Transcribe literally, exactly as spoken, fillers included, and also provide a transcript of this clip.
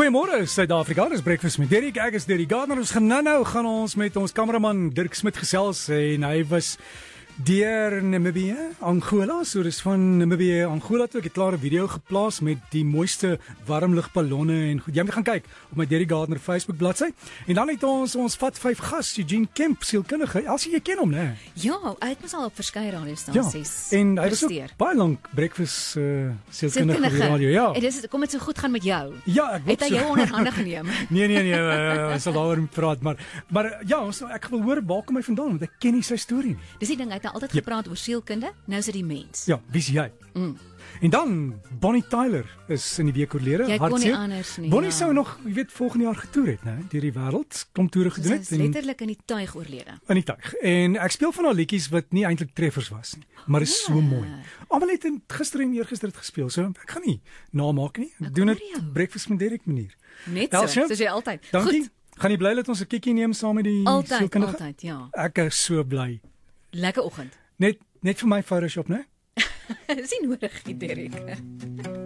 Goeiemôre Suid-Afrika, dis Breakfast met Derek. Ek is Derek Gardner. Ons gaan nou nou gaan ons met ons kameraman Dirk Smit gesels en hy was deur Namibië, Angola, so dis van Namibië, Angola toe. Ek het klaar 'n video geplaas met die mooiste warmlugballonne en goed. Jy moet gaan kyk op my Derek Gardner Facebook bladsy. En dan het ons ons vat vyf gas, Eugene Kemp, sielkundige. Elsie, jy ken hom, né? Ja, hy het mos al op verskeie radiostasies. Ja, en hy was ook baie lank Breakfast uh, sielkundige op die radio, ja. En dis kom dit so goed gaan met jou. Ja, ek het hy so. jou onder hande geneem. nee, nee, nee, uh, ons sal daaroor moet praat, maar maar ja, ons ek wil hoor waar kom hy vandaan want ek ken nie sy storie nie. Dis die ding, hy het nou altyd gepraat oor sielkunde, nou is dit die mens. Ja, wie's jy? Mm. En dan Bonnie Tyler is in die week oorlede. Jy kon nie anders nie. Bonnie ja. sou nog, jy weet, volgende jaar getoer het, né? Deur die wêreld, klomp toere gedoen het. Sy is letterlik in die tuig oorlede. In die tuig. En ek speel van haar liedjies wat nie eintlik treffers was nie, maar is ja. so mooi. Almal het gister en eergister het gespeel, so ek gaan nie namaak nie. Ek doen dit Breakfast met Derek manier. Net so, soos jy altyd. Dankie. Goed. Gaan jy bly dat ons 'n kikkie neem saam met die sielkundige? Altyd, altyd, ja. Ek is so bly. Lekker oggend. Net net vir my Photoshop, né? Dis nie nodig nie, Derek.